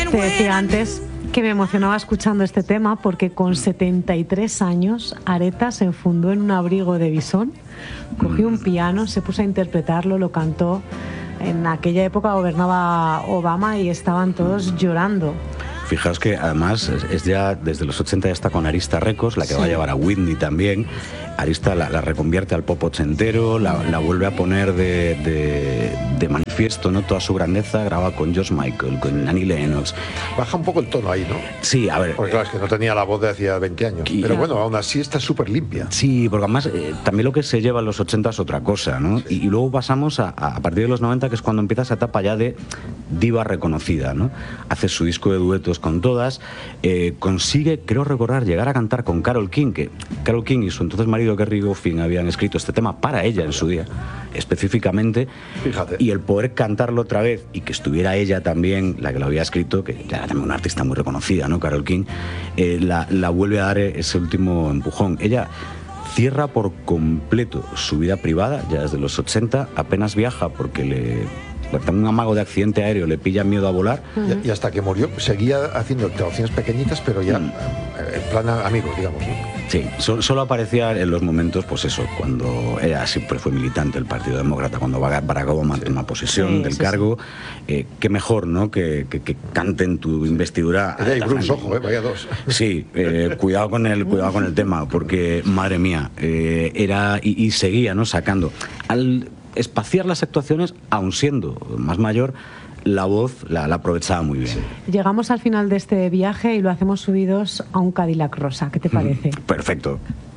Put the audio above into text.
Te decía antes que me emocionaba escuchando este tema porque con 73 años Aretha se enfundó en un abrigo de bisón, cogió un piano, se puso a interpretarlo, lo cantó. En aquella época gobernaba Obama y estaban todos llorando. Fijaos que además es ya desde los 80 ya está con Arista Records, la que va a llevar a Whitney también. Arista la reconvierte al pop ochentero, la vuelve a poner de manifiesto, ¿no? Toda su grandeza, graba con George Michael, con Annie Lennox. Baja un poco el tono ahí, ¿no? Sí, a ver. Porque claro, es que no tenía la voz de hacía 20 años. Pero bueno, aún así está súper limpia. Sí, porque además también lo que se lleva en los 80 es otra cosa, ¿no? Y luego pasamos a partir de los 90, que es cuando empieza esa etapa ya de diva reconocida, ¿no? Hace su disco de duetos con todas, consigue, creo recordar, llegar a cantar con Carole King, que Carole King y su entonces marido Kerry Goffin habían escrito este tema para ella en su día, específicamente. Fíjate. Y el poder cantarlo otra vez y que estuviera ella también, la que lo había escrito, que ya era también una artista muy reconocida, ¿no? Carole King, la vuelve a dar ese último empujón. Ella cierra por completo su vida privada, ya desde los 80, apenas viaja porque un amago de accidente aéreo le pilla miedo a volar. Y hasta que murió seguía haciendo grabaciones pequeñias, pero ya en plan amigos, digamos, ¿no? Sí, solo aparecía en los momentos, pues eso, cuando ella siempre fue militante del Partido Demócrata, cuando Barack Obama toma posesión del cargo. Qué mejor, ¿no? Que canten tu investidura. Ella y Bruce, ojo, vaya dos. Sí, cuidado con el tema, porque madre mía, era y seguía, ¿no? Sacando. Al espaciar las actuaciones, aun siendo más mayor, la voz la aprovechaba muy bien. Llegamos al final de este viaje y lo hacemos subidos a un Cadillac rosa. ¿Qué te parece? Perfecto.